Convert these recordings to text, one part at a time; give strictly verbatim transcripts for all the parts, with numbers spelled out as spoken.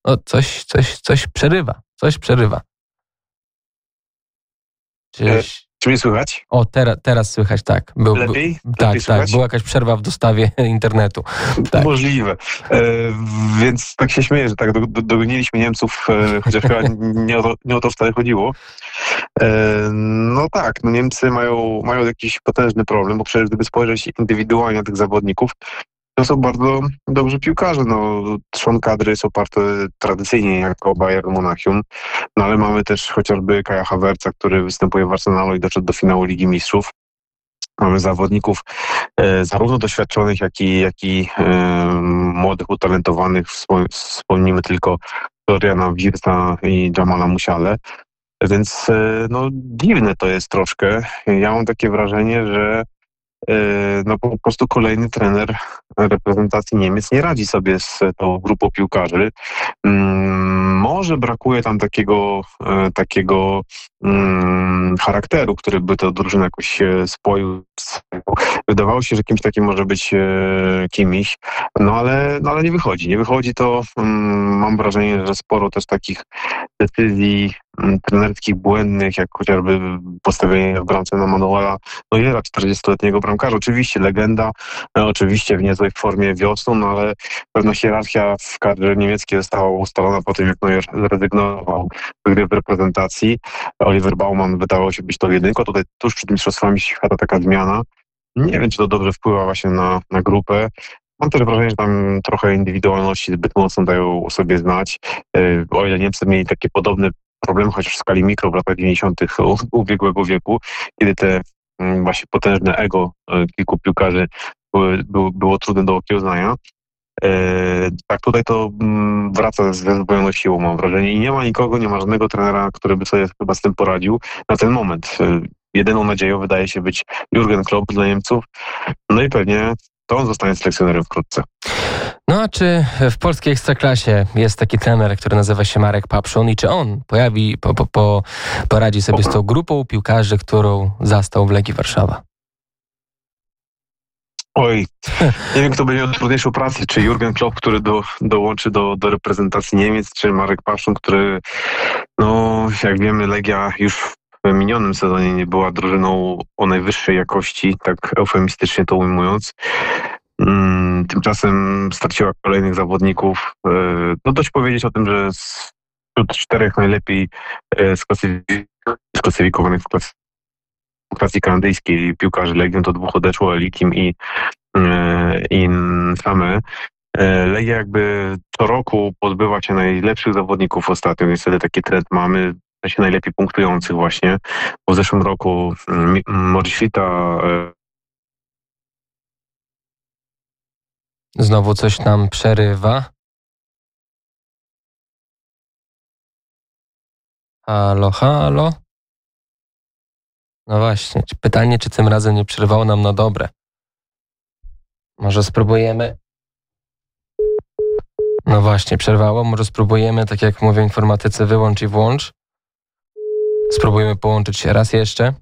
O, coś, coś, coś przerywa, coś przerywa. Czyś... Czy mnie słychać? O, teraz, teraz słychać, tak. Był, Lepiej? był, Lepiej tak, słychać? tak. Była jakaś przerwa w dostawie internetu. Tak. Możliwe. E, więc tak się śmieję, że tak do, do, dogoniliśmy Niemców, e, chociaż chyba nie o, to, nie o to wcale chodziło. E, no tak, no Niemcy mają, mają jakiś potężny problem, bo przecież gdyby spojrzeć indywidualnie na tych zawodników, to są bardzo dobrzy piłkarze. No, trzon kadry jest oparty tradycyjnie jako Bayern Monachium, no ale mamy też chociażby Kaja Havertza, który występuje w Arsenalu i doszedł do finału Ligi Mistrzów. Mamy zawodników e, zarówno doświadczonych, jak i, jak i e, młodych, utalentowanych. Wspomnimy tylko Floriana Wirtza i Jamala Musiale. Więc e, no, dziwne to jest troszkę. Ja mam takie wrażenie, że e, no, po prostu kolejny trener reprezentacji Niemiec nie radzi sobie z tą grupą piłkarzy. Mm, może brakuje tam takiego, e, takiego mm, charakteru, który by tę drużynę jakoś e, spoił. Wydawało się, że kimś takim może być e, kimś, no ale, no ale nie wychodzi. Nie wychodzi to, mm, mam wrażenie, że sporo też takich decyzji mm, trenerskich błędnych, jak chociażby postawienie w bramce na Manuela Neuera, czterdziestoletniego bramkarza. Oczywiście legenda, e, oczywiście w niezłej formie wiosną, no ale pewna hierarchia w kadrze niemieckiej została ustalona po tym, jak Neuer zrezygnował z gry w reprezentacji. Oliver Baumann wydawał się być to jedynką. Tutaj tuż przed mistrzostwami świata taka zmiana. Nie wiem, czy to dobrze wpływa właśnie na, na grupę. Mam też wrażenie, że tam trochę indywidualności zbyt mocno dają o sobie znać. O ile Niemcy mieli takie podobne problemy, chociaż w skali mikro w latach dziewięćdziesiątych ubiegłego wieku, kiedy te właśnie potężne ego kilku piłkarzy były, było, było trudne do okiełznania. Tak, tutaj to wraca z wyzbrojoną siłą, mam wrażenie. I nie ma nikogo, nie ma żadnego trenera, który by sobie chyba z tym poradził na ten moment. Jedyną nadzieją wydaje się być Jurgen Klopp dla Niemców. No i pewnie to on zostanie selekcjonerem wkrótce. No a czy w polskiej Ekstraklasie jest taki trener, który nazywa się Marek Papszun i czy on pojawi, po, po, po, poradzi sobie z tą grupą piłkarzy, którą zastał w Legii Warszawa? Oj, nie wiem, kto będzie miał trudniejszą pracę, czy Jurgen Klopp, który do, dołączy do, do reprezentacji Niemiec, czy Marek Papszun, który, no jak wiemy, Legia już w minionym sezonie nie była drużyną o najwyższej jakości, tak eufemistycznie to ujmując. Hmm, tymczasem straciła kolejnych zawodników. No dość powiedzieć o tym, że wśród czterech najlepiej sklasyfikowanych w klasyfikacji klasyfikacji kanadyjskiej piłkarzy Legion to dwóch odeszło, Elikim i, i Same. Legia jakby co roku pozbywa się najlepszych zawodników ostatnio. Niestety taki trend mamy, w sensie najlepiej punktujących właśnie. Bo w zeszłym roku Morishita. Znowu coś nam przerywa. Halo, halo. No właśnie, pytanie, czy tym razem nie przerwało nam na dobre. Może spróbujemy... No właśnie, przerwało. Może spróbujemy, tak jak mówią informatycy, wyłącz i włącz. Spróbujemy połączyć się raz jeszcze.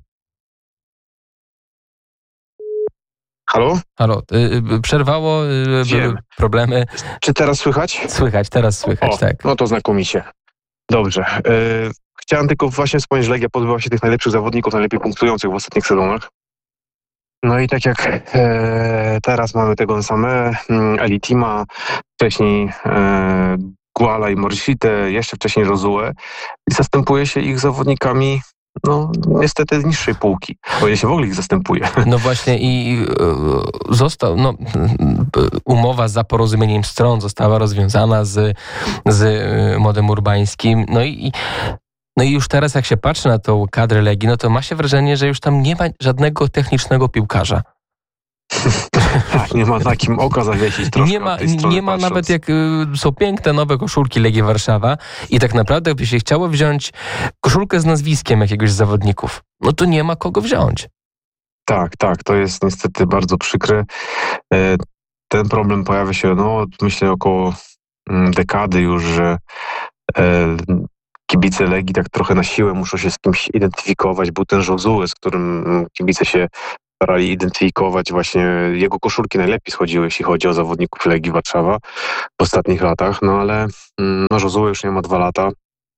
Halo? Halo, yy, przerwało, yy, były problemy. Czy teraz słychać? Słychać, teraz słychać, o, tak. No to znakomicie. Dobrze. Yy, chciałem tylko właśnie wspomnieć, że Legia pozbyła się tych najlepszych zawodników, najlepiej punktujących w ostatnich sezonach. No i tak jak e, teraz mamy tego same Elitima, wcześniej e, Guala i Morishite, jeszcze wcześniej Josue i zastępuje się ich zawodnikami no niestety z niższej półki, bo się w ogóle ich zastępuje. No właśnie i y, został, no umowa za porozumieniem stron została rozwiązana z, z y, Młodym Urbańskim, no i no i już teraz jak się patrzy na tą kadrę Legii, no to ma się wrażenie, że już tam nie ma żadnego technicznego piłkarza. Tak, nie ma na kim oka zawiesić troszkę. Nie ma, nie ma nawet jak y, są piękne nowe koszulki Legii Warszawa i tak naprawdę by się chciało wziąć koszulkę z nazwiskiem jakiegoś z zawodników, no to nie ma kogo wziąć. Tak, tak, to jest niestety bardzo przykre. E, ten problem pojawia się, no myślę około dekady już, że e, kibice Legii tak trochę na siłę muszą się z kimś identyfikować. Był ten Josue, z którym kibice się starali identyfikować właśnie, jego koszulki najlepiej schodziły, jeśli chodzi o zawodników Legii Warszawa w ostatnich latach, no ale mm, no Josue już nie ma dwa lata.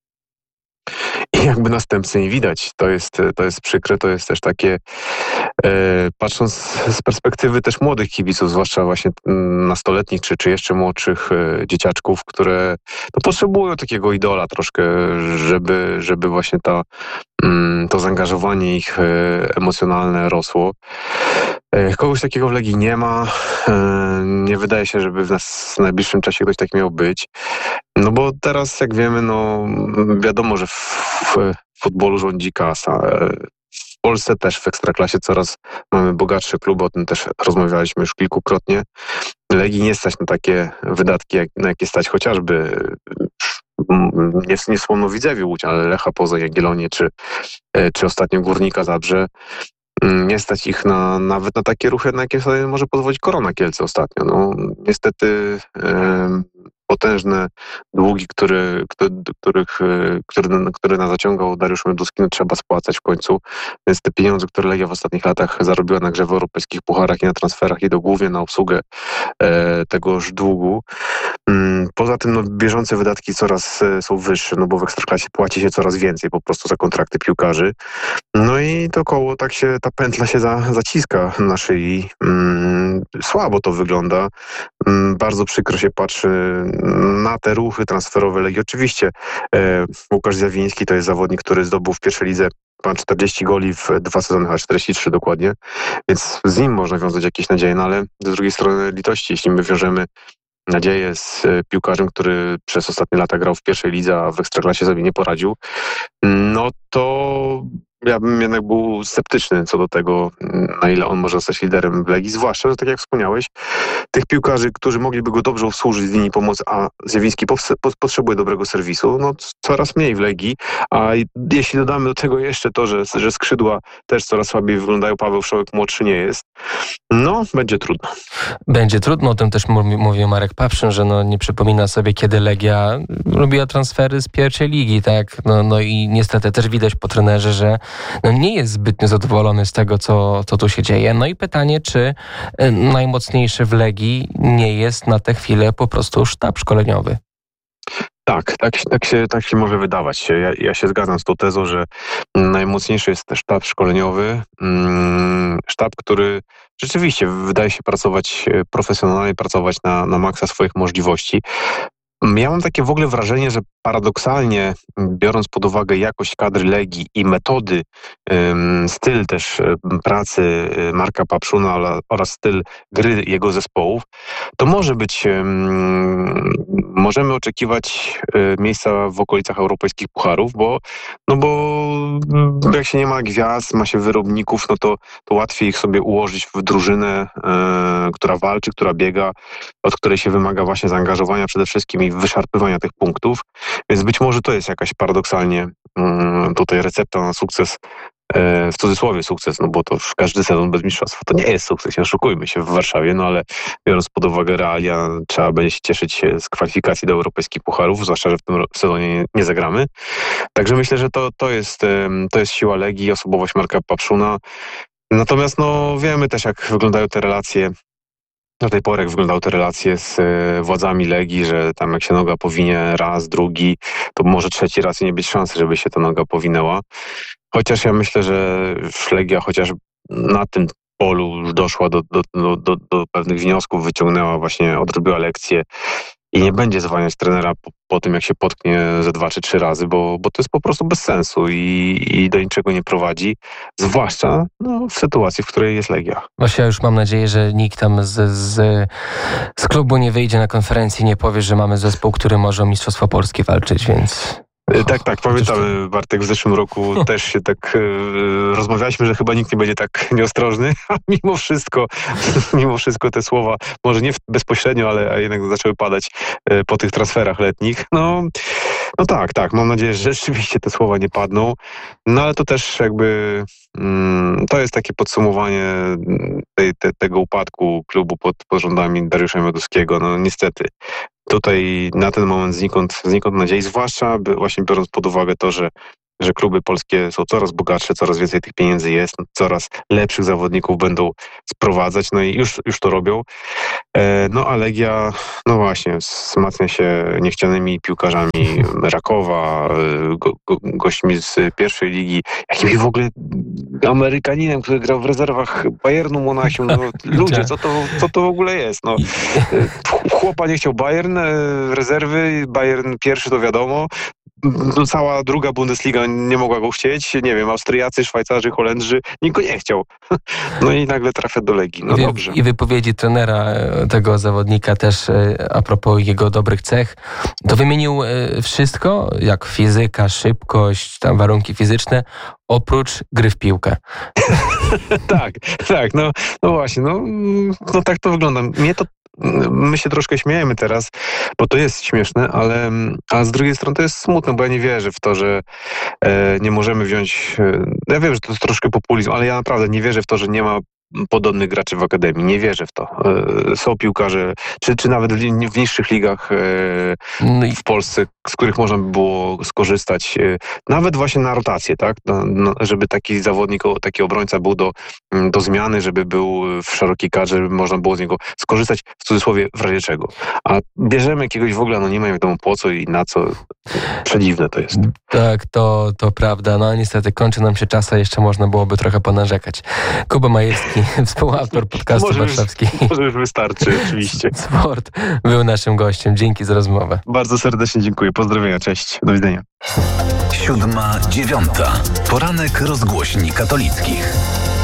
I jakby następcy nie widać. To jest, to jest przykre, to jest też takie, e, patrząc z perspektywy też młodych kibiców, zwłaszcza właśnie nastoletnich czy, czy jeszcze młodszych e, dzieciaczków, które no, potrzebują takiego idola troszkę, żeby, żeby właśnie ta, mm, to zaangażowanie ich e, emocjonalne rosło. E, kogoś takiego w Legii nie ma. E, nie wydaje się, żeby w, nas, w najbliższym czasie ktoś tak miał być. No bo teraz, jak wiemy, no wiadomo, że w, w futbolu rządzi kasa. W Polsce też w Ekstraklasie coraz mamy bogatsze kluby, o tym też rozmawialiśmy już kilkukrotnie. Legii nie stać na takie wydatki, jak, na jakie stać chociażby nie, nie wspomnę o Widzewie Łódź, ale Lecha Poznań, Jagiellonii czy, czy ostatnio Górnika Zabrze. Nie stać ich na, nawet na takie ruchy, na jakie sobie może pozwolić Korona Kielce ostatnio. No, niestety e, potężne długi, który, których, które, które nas zaciągał Dariusz Mioduski, no, trzeba spłacać w końcu. Więc te pieniądze, które Legia w ostatnich latach zarobiła na grze w europejskich pucharach i na transferach i do głównie na obsługę e, tegoż długu. Mm, poza tym no, bieżące wydatki coraz e, są wyższe, no bo w Ekstraklasie płaci się coraz więcej po prostu za kontrakty piłkarzy. No i to koło, tak się, ta pętla się za, zaciska na szyi. Mm, słabo to wygląda. Mm, bardzo przykro się patrzy na te ruchy transferowe Legii. Oczywiście e, Łukasz Zjawiński to jest zawodnik, który zdobył w pierwszej lidze ponad czterdzieści goli w dwa sezony, a czterdzieści trzy dokładnie, więc z nim można wiązać jakieś nadzieje, no ale z drugiej strony litości, jeśli my wiążemy nadzieję z piłkarzem, który przez ostatnie lata grał w pierwszej lidze, a w Ekstraklasie sobie nie poradził, no to ja bym jednak był sceptyczny co do tego, na ile on może zostać liderem w Legii, zwłaszcza, że tak jak wspomniałeś, tych piłkarzy, którzy mogliby go dobrze obsłużyć z linii pomocy, a Zjawiński potrzebuje dobrego serwisu, no coraz mniej w Legii, a jeśli dodamy do tego jeszcze to, że, że skrzydła też coraz słabiej wyglądają, Paweł Wszołek młodszy nie jest, no będzie trudno. Będzie trudno, o tym też mówi, mówił Marek Papszyn, że no, nie przypomina sobie, kiedy Legia robiła transfery z pierwszej ligi, tak, no, no i niestety też widać po trenerze, że no nie jest zbytnio zadowolony z tego, co, co tu się dzieje. No i pytanie, czy najmocniejszy w Legii nie jest na tę chwilę po prostu sztab szkoleniowy? Tak, tak, tak, się, tak się może wydawać. Ja, ja się zgadzam z tą tezą, że najmocniejszy jest sztab szkoleniowy. Sztab, który rzeczywiście wydaje się pracować profesjonalnie, pracować na, na maksa swoich możliwości. Ja mam takie w ogóle wrażenie, że paradoksalnie, biorąc pod uwagę jakość kadry Legii i metody, styl też pracy Marka Papszuna oraz styl gry jego zespołów, to może być, możemy oczekiwać miejsca w okolicach europejskich pucharów, bo, no bo jak się nie ma gwiazd, ma się wyrobników, no to, to łatwiej ich sobie ułożyć w drużynę, która walczy, która biega, od której się wymaga właśnie zaangażowania przede wszystkim i wyszarpywania tych punktów. Więc być może to jest jakaś paradoksalnie tutaj recepta na sukces, w cudzysłowie sukces, no bo to każdy sezon bez mistrzostwa to nie jest sukces, nie oszukujmy się w Warszawie, no ale biorąc pod uwagę realia, trzeba będzie się cieszyć się z kwalifikacji do europejskich pucharów, zwłaszcza, że w tym sezonie nie, nie zagramy. Także myślę, że to, to, jest, to jest siła Legii, osobowość Marka Papszuna. Natomiast no wiemy też, jak wyglądają te relacje do tej pory, jak wyglądały te relacje z władzami Legii, że tam jak się noga powinie raz, drugi, to może trzeci raz i nie być szansy, żeby się ta noga powinęła. Chociaż ja myślę, że Legia chociaż na tym polu już doszła do, do, do, do, do pewnych wniosków, wyciągnęła właśnie, odrobiła lekcję i nie będzie zwalniać trenera po, po tym, jak się potknie ze dwa czy trzy razy, bo, bo to jest po prostu bez sensu i, i do niczego nie prowadzi, zwłaszcza no, w sytuacji, w której jest Legia. Właśnie ja już mam nadzieję, że nikt tam z, z, z klubu nie wyjdzie na konferencji i nie powie, że mamy zespół, który może o Mistrzostwo Polskie walczyć, więc... Tak, tak, pamiętamy, Bartek, w zeszłym roku też się tak e, rozmawialiśmy, że chyba nikt nie będzie tak nieostrożny, a mimo wszystko, mimo wszystko te słowa, może nie bezpośrednio, ale a jednak zaczęły padać e, po tych transferach letnich. No, no tak, tak, mam nadzieję, że rzeczywiście te słowa nie padną, no ale to też jakby mm, to jest takie podsumowanie tej, te, tego upadku klubu pod, pod rządami Dariusza Mioduskiego, no niestety. Tutaj na ten moment znikąd, znikąd nadziei, zwłaszcza by właśnie biorąc pod uwagę to, że że kluby polskie są coraz bogatsze, coraz więcej tych pieniędzy jest, coraz lepszych zawodników będą sprowadzać, no i już, już to robią. No a Legia, no właśnie, wzmacnia się niechcianymi piłkarzami Rakowa, go, go, gośćmi z pierwszej ligi, jakimś w ogóle Amerykaninem, który grał w rezerwach Bayernu Monachium. No, ludzie, co to, co to w ogóle jest? No, chłopa nie chciał Bayern, rezerwy, Bayern pierwszy to wiadomo. No, cała druga Bundesliga nie mogła go chcieć. Nie wiem, Austriacy, Szwajcarzy, Holendrzy, nikt go nie chciał. No i nagle trafia do Legii. No I, wy, dobrze. I wypowiedzi trenera tego zawodnika też a propos jego dobrych cech, to wymienił wszystko, jak fizyka, szybkość, tam warunki fizyczne, oprócz gry w piłkę. tak, tak, no, no właśnie, no, no tak to wygląda. Mnie to My się troszkę śmiejemy teraz, bo to jest śmieszne, ale a z drugiej strony to jest smutne, bo ja nie wierzę w to, że e, nie możemy wziąć... E, ja wiem, że to jest troszkę populizm, ale ja naprawdę nie wierzę w to, że nie ma podobnych graczy w Akademii. Nie wierzę w to. E, są piłkarze, czy, czy nawet w, w niższych ligach e, no i w Polsce, z których można by było skorzystać, e, nawet właśnie na rotację, tak? No, no, żeby taki zawodnik, taki obrońca był do, do zmiany, żeby był w szerokiej kadrze, żeby można było z niego skorzystać, w cudzysłowie, w razie czego. A bierzemy jakiegoś w ogóle, no nie ma wiadomo po co i na co. Przedziwne to jest. Tak, to, to prawda. No niestety kończy nam się czas, a jeszcze można byłoby trochę ponarzekać. Kuba Majewski, współautor podcastu może warszawski. Już, może już wystarczy, oczywiście. Sport był naszym gościem. Dzięki za rozmowę. Bardzo serdecznie dziękuję. Pozdrowienia, cześć. Do widzenia. Siódma, dziewiąta. Poranek rozgłośni katolickich.